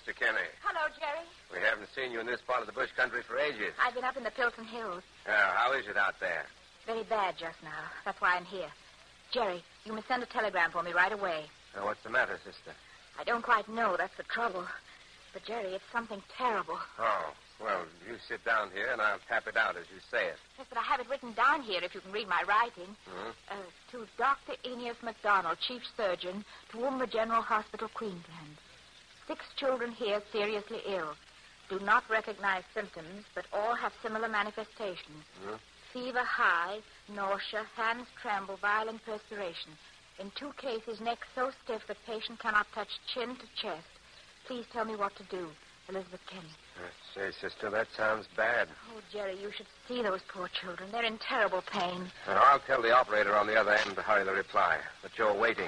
Sister Kenny. Hello, Jerry. We haven't seen you in this part of the bush country for ages. I've been up in the Pilsen Hills. How is it out there? Very bad just now. That's why I'm here. Jerry, you must send a telegram for me right away. What's the matter, Sister? I don't quite know. That's the trouble. But, Jerry, it's something terrible. Oh, well, you sit down here and I'll tap it out as you say it. Yes, but I have it written down here if you can read my writing. Mm-hmm. To Dr. Aeneas MacDonald, Chief Surgeon, Toowoomba General Hospital, Queensland. 6 children here seriously ill. Do not recognize symptoms, but all have similar manifestations. Mm-hmm. Fever high, nausea, hands tremble, violent perspiration. In 2 cases, neck so stiff that patient cannot touch chin to chest. Please tell me what to do. Elizabeth Kenny. Say, Sister, that sounds bad. Oh, Jerry, you should see those poor children. They're in terrible pain. I'll tell the operator on the other end to hurry the reply. But you're waiting.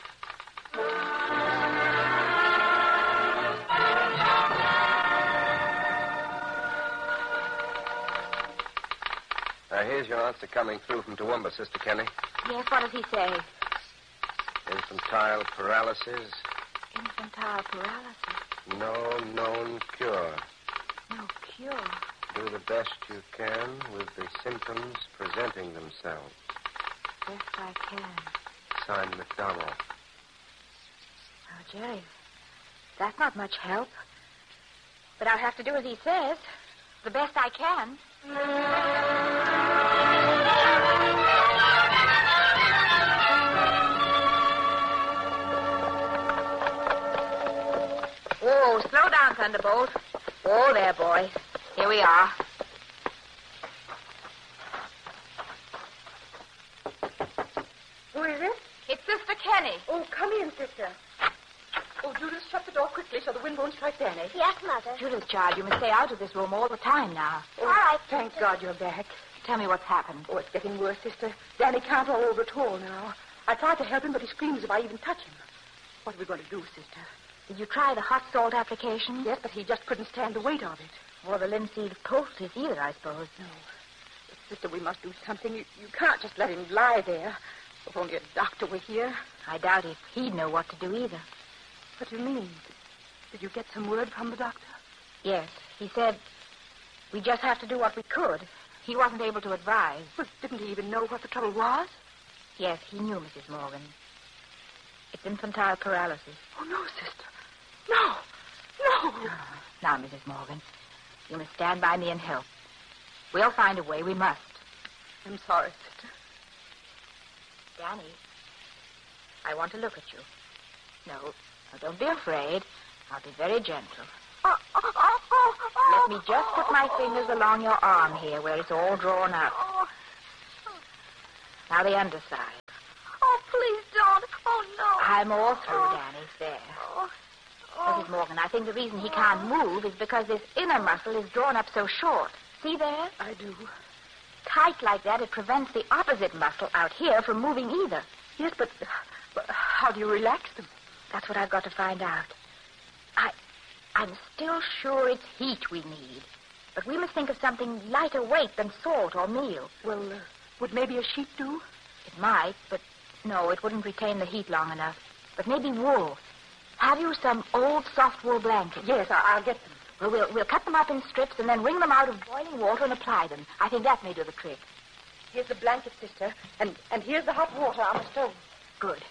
Here's your answer coming through from Toowoomba, Sister Kenny. Yes, what does he say? Infantile paralysis. Infantile paralysis. No known cure. No cure. Do the best you can with the symptoms presenting themselves. Best I can. Signed, MacDonald. Oh, Jerry, that's not much help. But I'll have to do as he says. The best I can. Whoa, slow down, Thunderbolt. Whoa there, boy. Here we are. Who is it? It's Sister Kenny. Oh, come in, sister. Oh, Judith, shut the door quickly so the wind won't strike Danny. Yes, Mother. Judith, child, you must stay out of this room all the time now. Oh, All right, thank sister. God you're back. Tell me what's happened. Oh, it's getting worse, sister. Danny can't roll over at all now. I tried to help him, but he screams if I even touch him. What are we going to do, sister? Did you try the hot salt application? Yes, but he just couldn't stand the weight of it. Or the linseed poultice either, I suppose. No. Sister, we must do something. You can't just let him lie there. If only a doctor were here. I doubt if he'd know what to do either. What do you mean? Did you get some word from the doctor? Yes, he said we just have to do what we could. He wasn't able to advise. Well, didn't he even know what the trouble was? Yes, he knew, Mrs. Morgan. It's infantile paralysis. Oh, no, sister. No. No. Now, Mrs. Morgan, you must stand by me and help. We'll find a way. We must. I'm sorry, sister. Danny, I want to look at you. No, don't be afraid. I'll be very gentle. Let me just put my fingers along your arm here where it's all drawn up. Now the underside. Oh, please don't. Oh, no. I'm all through, Danny. There. Mrs. Morgan, I think the reason he can't move is because this inner muscle is drawn up so short. See there? I do. Tight like that, it prevents the opposite muscle out here from moving either. Yes, but how do you relax them? That's what I've got to find out. I'm still sure it's heat we need. But we must think of something lighter weight than salt or meal. Well, would maybe a sheet do? It might, but no, it wouldn't retain the heat long enough. But maybe wool. Have you some old soft wool blankets? Yes, I'll get them. Well, we'll cut them up in strips and then wring them out of boiling water and apply them. I think that may do the trick. Here's the blanket, sister, and here's the hot water on the stove. Good.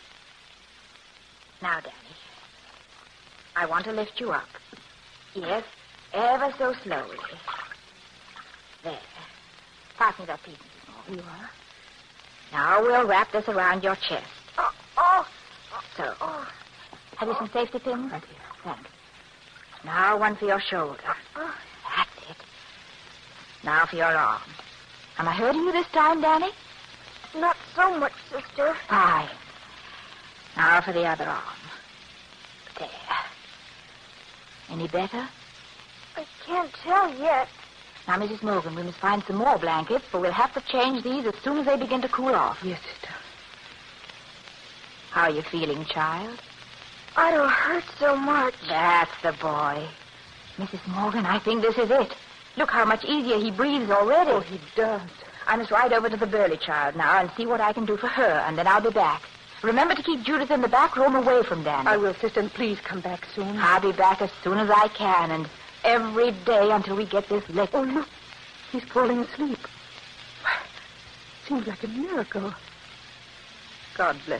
Now, Danny, I want to lift you up. Yes, ever so slowly. There. Pass me that piece, Mrs. Morgan. You are? Now we'll wrap this around your chest. Oh. So. Have you some safety pins? Right here. Thanks. Now one for your shoulder. That's it. Now for your arm. Am I hurting you this time, Danny? Not so much, sister. Fine. Now for the other arm. There. Any better? I can't tell yet. Now, Mrs. Morgan, we must find some more blankets, but we'll have to change these as soon as they begin to cool off. Yes, sister. How are you feeling, child? I don't hurt so much. That's the boy. Mrs. Morgan, I think this is it. Look how much easier he breathes already. Oh, he does. I must ride over to the Burley child now and see what I can do for her, and then I'll be back. Remember to keep Judith in the back room away from Danny. I will, sister, and please come back soon. I'll be back as soon as I can, and every day until we get this licked. Oh, look. He's falling asleep. Seems like a miracle. God bless